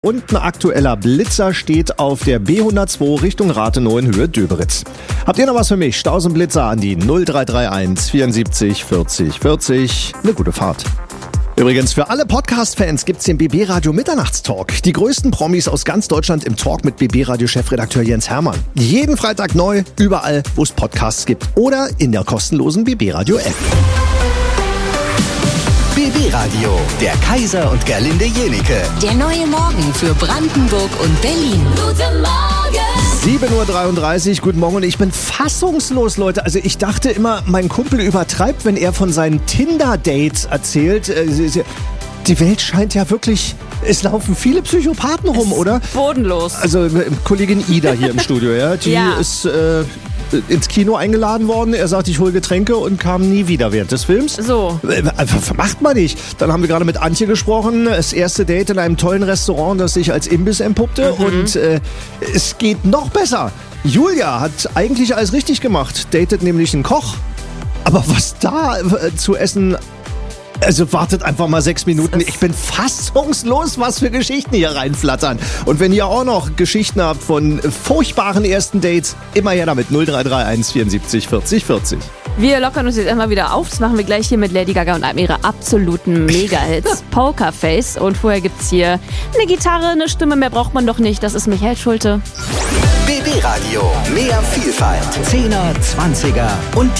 Und ein aktueller Blitzer steht auf der B102 Richtung Rathenow in Höhe Döberitz. Habt ihr noch was für mich? Staus und Blitzer an die 0331 74 40 40. Eine gute Fahrt. Übrigens, für alle Podcast-Fans gibt's den BB Radio Mitternachtstalk. Die größten Promis aus ganz Deutschland im Talk mit BB Radio Chefredakteur Jens Hermann. Jeden Freitag neu, überall, wo es Podcasts gibt. Oder in der kostenlosen BB Radio App. BB Radio, der Kaiser und Gerlinde Jenike. Der neue Morgen für Brandenburg und Berlin. Guten Morgen! 7.33 Uhr, guten Morgen und ich bin fassungslos, Leute. Also ich dachte immer, mein Kumpel übertreibt, wenn er von seinen Tinder-Dates erzählt. Die Welt scheint ja wirklich, es laufen viele Psychopathen rum, oder? Bodenlos. Also Kollegin Ida hier im Studio, ja, die ist ins Kino eingeladen worden. Er sagt, ich hole Getränke und kam nie wieder während des Films. So. Macht man nicht. Dann haben wir gerade mit Antje gesprochen. Das erste Date in einem tollen Restaurant, das sich als Imbiss entpuppte. Und es geht noch besser. Julia hat eigentlich alles richtig gemacht. Datet nämlich einen Koch. Aber was da zu essen... Also wartet einfach mal 6 Minuten. Ich bin fassungslos, was für Geschichten hier reinflattern. Und wenn ihr auch noch Geschichten habt von furchtbaren ersten Dates, immer her damit. 0331 74 40 40. Wir lockern uns jetzt erstmal wieder auf. Das machen wir gleich hier mit Lady Gaga und einem ihrer absoluten Mega-Hits. Pokerface. Und vorher gibt's hier eine Gitarre, eine Stimme. Mehr braucht man doch nicht. Das ist Michael Schulte. BB Radio, mehr Vielfalt. 10er, 20er und